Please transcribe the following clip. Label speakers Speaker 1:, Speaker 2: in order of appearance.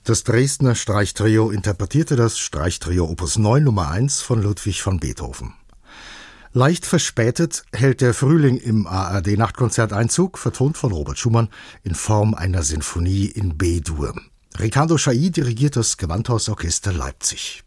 Speaker 1: Das Dresdner Streichtrio interpretierte das Streichtrio Opus 9 Nummer 1 von Ludwig van Beethoven. Leicht verspätet hält der Frühling im ARD-Nachtkonzert Einzug, vertont von Robert Schumann in Form einer Sinfonie in B-Dur. Riccardo Chailly dirigiert das Gewandhausorchester Leipzig.